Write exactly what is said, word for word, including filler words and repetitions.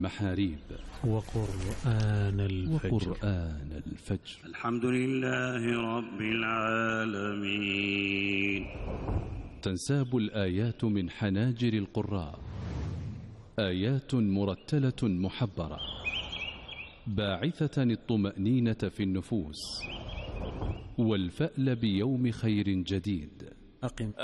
محاريب وقرآن الفجر, وقرآن الفجر. الحمد لله رب العالمين. تنساب الآيات من حناجر القراء، آيات مرتلة محبرة باعثة الطمأنينة في النفوس والفأل بيوم خير جديد. أقم